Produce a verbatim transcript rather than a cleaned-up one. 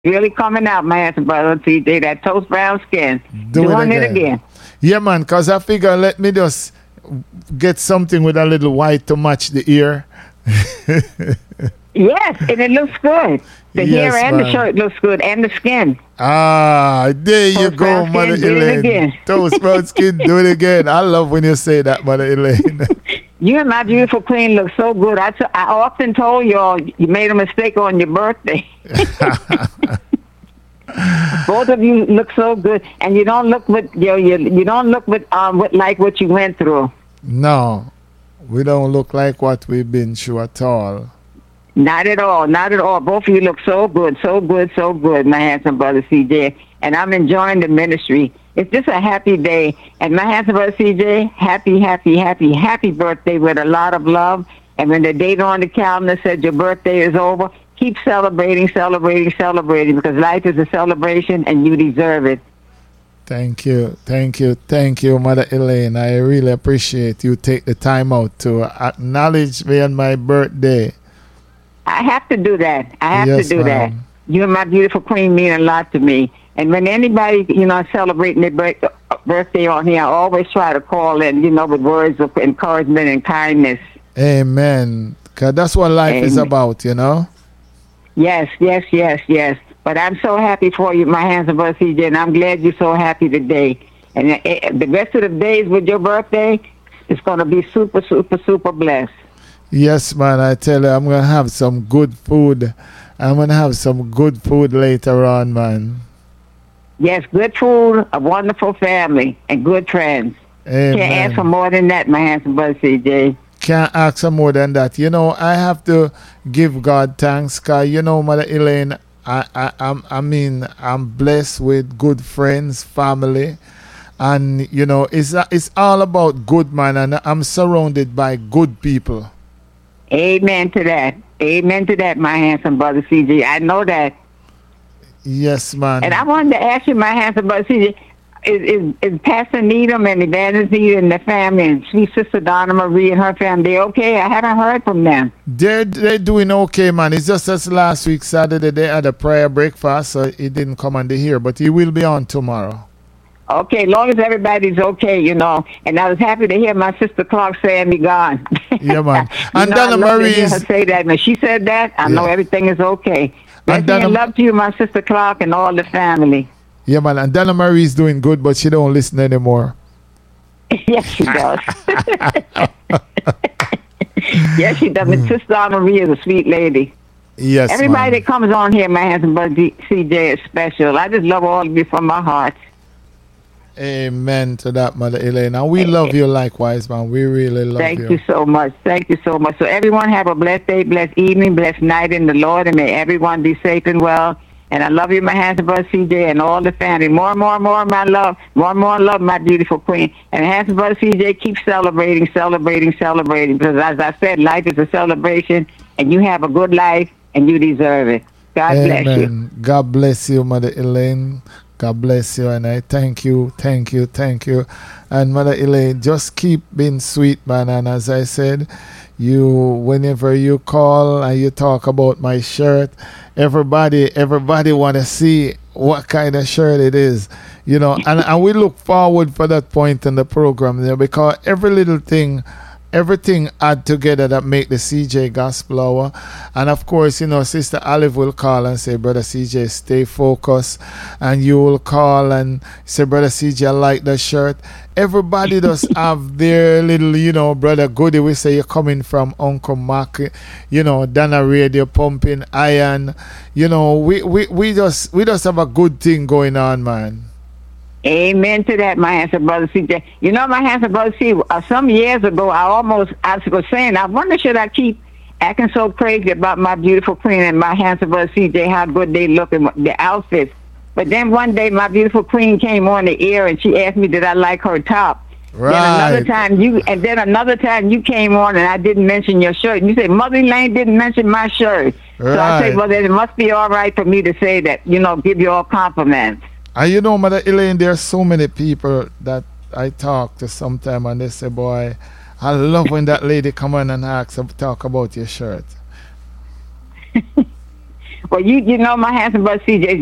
really coming out, my handsome brother C J. That toast brown skin. Do Doing it it again. again. Yeah, man, because I figure let me just get something with a little white to match the ear. Yes, and it looks good. The Yes, hair and man. the shirt looks good, and the skin. Ah, there you Toast go, brown Mother skin, do it Elaine. again. Toast brown skin, do it again. I love when you say that, Mother Elaine. You and my beautiful queen look so good. I, t- I often told y'all you made a mistake on your birthday. Both of you look so good, and you don't look with you. You, you don't look with um with like what you went through. No, we don't look like what we've been through at all. Not at all, not at all. Both of you look so good, so good, so good, my handsome brother C J. And I'm enjoying the ministry. It's just a happy day. And my handsome brother C J, happy, happy, happy, happy birthday with a lot of love. And when the date on the calendar said your birthday is over, keep celebrating, celebrating, celebrating, because life is a celebration and you deserve it. Thank you, thank you, thank you, Mother Elaine. I really appreciate you take the time out to acknowledge me on my birthday. I have to do that. I have Yes, to do that. ma'am. You and my beautiful queen mean a lot to me. And when anybody, you know, celebrating their birth- birthday on here, I always try to call in, you know, with words of encouragement and kindness. Amen. Because that's what life is Amen. about, you know? Yes, yes, yes, yes. But I'm so happy for you, my handsome brother C J, and I'm glad you're so happy today. And uh, the rest of the days with your birthday, it's going to be super, super, super blessed. Yes, man, I tell you, I'm going to have some good food. I'm going to have some good food later on, man. Yes, good food, a wonderful family, and good friends. Amen. Can't ask for more than that, my handsome brother C J. Can't ask for more than that. You know, I have to give God thanks, because, you know, Mother Elaine, I, I, I'm, I mean, I'm blessed with good friends, family. And, you know, it's, it's all about good, man. And I'm surrounded by good people. Amen to that. Amen to that, my handsome brother C J. I know that. Yes, man. And I wanted to ask you, my handsome brother C J, is, is, is Pastor Needham and Evangelist Needham and their family and sweet sister Donna Marie and her family, they okay? I haven't heard from them. They're, they're doing okay, man. It's just as last week, Saturday, they had a prayer breakfast, so he didn't come on the here, but he will be on tomorrow. Okay, long as everybody's okay, you know. And I was happy to hear my sister Clark saying me gone. Yeah, man. You And know, Donna I love to hear Marie's... her say that. When she said that, I know Yeah. everything is okay. And Blessing Donna- and love to you, my sister Clark, and all the family. Yeah, man. And Donna Marie's doing good, but she don't listen anymore. Yes, she does. Yes, she does. And Sister Donna Marie is a sweet lady. Yes, Everybody man. that comes on here, my handsome brother C J, is special. I just love all of you from my heart. Amen to that, Mother Elaine. And we love you likewise, man. We really love Thank you. you so much. Thank you so much. So everyone have a blessed day, blessed evening, blessed night in the Lord, and may everyone be safe and well. And I love you, my handsome brother C J, and all the family. More and more and more, my love. More and more love, my beautiful queen. And handsome brother C J, keep celebrating, celebrating, celebrating. Because as I said, life is a celebration, and you have a good life, and you deserve it. God bless you. Amen. God bless you, Mother Elaine. God bless you, and I thank you, thank you, thank you. And Mother Elaine, just keep being sweet, man. And as I said, you, whenever you call and you talk about my shirt, everybody, everybody want to see what kind of shirt it is, you know. And and we look forward for that point in the program there, because every little thing. Everything add together that make the C J Gospel Hour. And of course, you know, Sister Olive will call and say, Brother C J, stay focused. And you will call and say, Brother C J, I like the shirt. Everybody does have their little, you know, Brother Goody. We say you're coming from Uncle Mark, you know, Dana Radio pumping iron. You know, we, we, we just we just have a good thing going on, man. Amen to that, my handsome brother C J. You know, my handsome brother C J, uh, some years ago, I almost, I was saying, I wonder should I keep acting so crazy about my beautiful queen and my handsome brother C J, how good they look in the outfits. But then one day, my beautiful queen came on the air and she asked me, did I like her top? Right. Then another time you, and then another time you came on and I didn't mention your shirt. And you said, Mother Elaine didn't mention my shirt. Right. So I said, well, then it must be all right for me to say that, you know, give you all compliments. And you know, Mother Elaine, there are so many people that I talk to sometime and they say, boy, I love when that lady come on and asks to talk about your shirt. Well, you you know my handsome brother C J